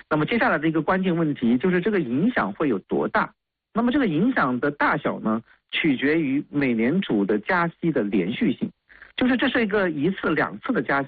那么接下来的一个关键问题就是这个影响会有多大？那么这个影响的大小呢，取决于美联储的加息的连续性，就是这是一次两次的加息。